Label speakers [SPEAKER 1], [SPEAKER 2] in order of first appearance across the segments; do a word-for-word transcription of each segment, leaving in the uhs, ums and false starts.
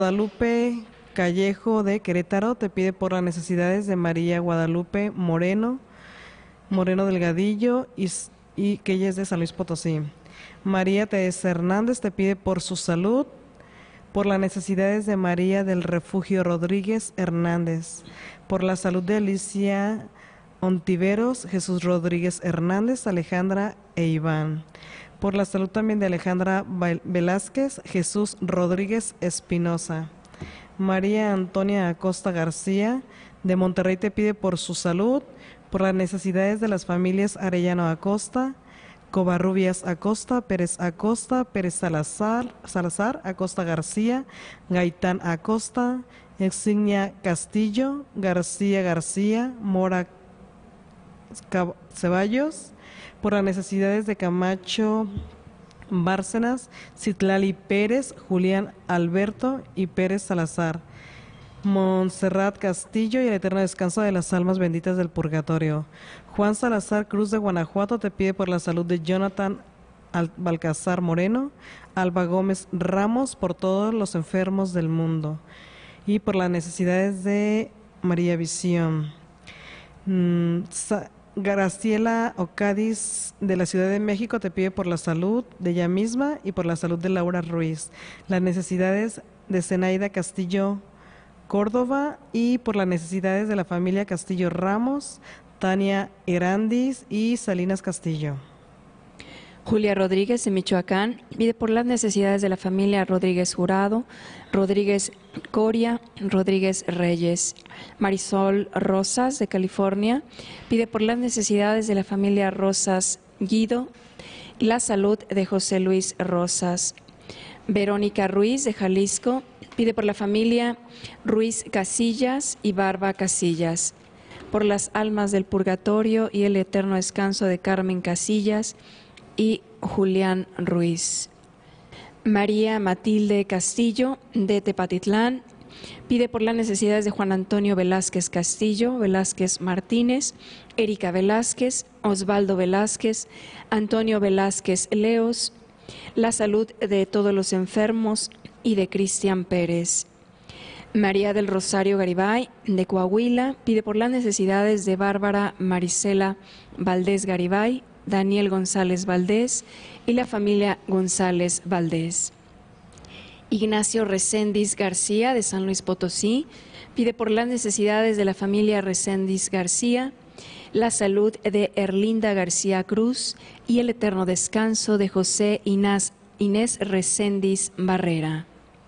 [SPEAKER 1] Guadalupe Callejo de Querétaro te pide por las necesidades de María Guadalupe Moreno, Moreno Delgadillo y, y que ella es de San Luis Potosí. María Teresa Hernández te pide por su salud, por las necesidades de María del Refugio Rodríguez Hernández, por la salud de Alicia Ontiveros, Jesús Rodríguez Hernández, Alejandra e Iván. Por la salud también de Alejandra Velázquez, Jesús Rodríguez Espinosa. María Antonia Acosta García de Monterrey te pide por su salud, por las necesidades de las familias Arellano Acosta, Covarrubias Acosta, Pérez Acosta, Pérez Salazar, Salazar, Acosta García, Gaitán Acosta, Exignia Castillo, García García, Mora Ceballos, por las necesidades de Camacho Bárcenas, Citlali Pérez, Julián Alberto y Pérez Salazar. Montserrat Castillo y el eterno descanso de las almas benditas del purgatorio. Juan Salazar Cruz de Guanajuato te pide por la salud de Jonathan Balcazar Moreno, Alba Gómez Ramos, por todos los enfermos del mundo y por las necesidades de María Visión. Mm, Graciela Ocadiz de la Ciudad de México te pide por la salud de ella misma y por la salud de Laura Ruiz, las necesidades de Zenaida Castillo Córdoba y por las necesidades de la familia Castillo Ramos, Tania Herandis y Salinas Castillo.
[SPEAKER 2] Julia Rodríguez de Michoacán pide por las necesidades de la familia Rodríguez Jurado, Rodríguez Coria, Rodríguez Reyes. Marisol Rosas de California pide por las necesidades de la familia Rosas Guido y la salud de José Luis Rosas. Verónica Ruiz de Jalisco pide por la familia Ruiz Casillas y Barba Casillas, por las almas del purgatorio y el eterno descanso de Carmen Casillas y Julián Ruiz. María Matilde Castillo de Tepatitlán pide por las necesidades de Juan Antonio Velázquez Castillo, Velázquez Martínez, Erika Velázquez, Osvaldo Velázquez, Antonio Velázquez Leos, la salud de todos los enfermos y de Cristian Pérez. María del Rosario Garibay de Coahuila pide por las necesidades de Bárbara Marisela Valdés Garibay, Daniel González Valdés y la familia González Valdés. Ignacio Reséndiz García de San Luis Potosí pide por las necesidades de la familia Reséndiz García, la salud de Erlinda García Cruz y el eterno descanso de José Inés, Inés Reséndiz Barrera.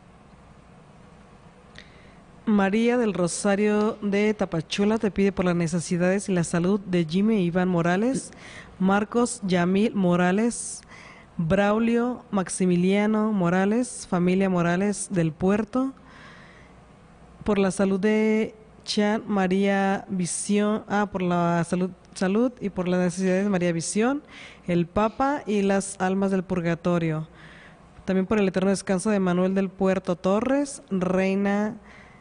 [SPEAKER 1] María del Rosario de Tapachula te pide por las necesidades y la salud de Jimmy Iván Morales, Marcos Yamil Morales, Braulio Maximiliano Morales, familia Morales del Puerto, por la salud de Chan María Visión, ah, por la salud, salud y por las necesidades de María Visión, el Papa y las almas del purgatorio. También por el eterno descanso de Manuel del Puerto Torres, Reina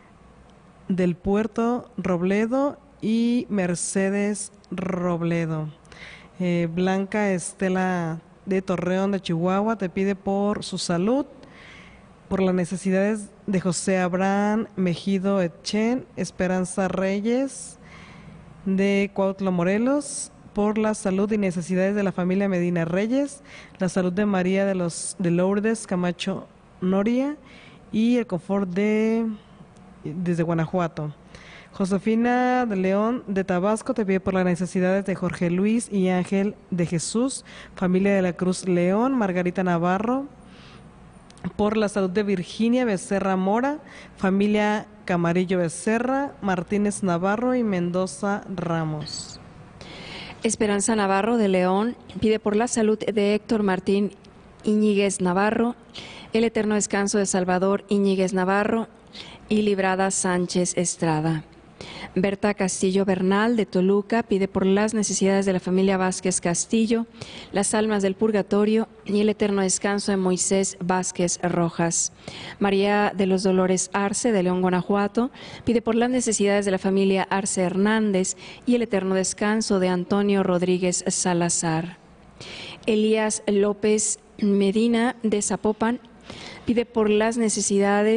[SPEAKER 1] del Puerto Robledo y Mercedes Robledo. Eh, Blanca Estela de Torreón de Chihuahua te pide por su salud, por las necesidades de José Abraham Mejido Etchen, Esperanza Reyes de Cuautla Morelos, por la salud y necesidades de la familia Medina Reyes, la salud de María de los de Lourdes Camacho Noria y el confort de desde Guanajuato. Josefina de León de Tabasco te pide por las necesidades de Jorge Luis y Ángel de Jesús, familia de la Cruz León, Margarita Navarro, por la salud de Virginia Becerra Mora, familia Camarillo Becerra, Martínez Navarro y Mendoza Ramos.
[SPEAKER 2] Esperanza Navarro de León pide por la salud de Héctor Martín Iñiguez Navarro, el eterno descanso de Salvador Iñiguez Navarro y Librada Sánchez Estrada. Berta Castillo Bernal de Toluca pide por las necesidades de la familia Vázquez Castillo, las almas del purgatorio y el eterno descanso de Moisés Vázquez Rojas. María de los Dolores Arce de León, Guanajuato pide por las necesidades de la familia Arce Hernández y el eterno descanso de Antonio Rodríguez Salazar. Elías López Medina de Zapopan pide por las necesidades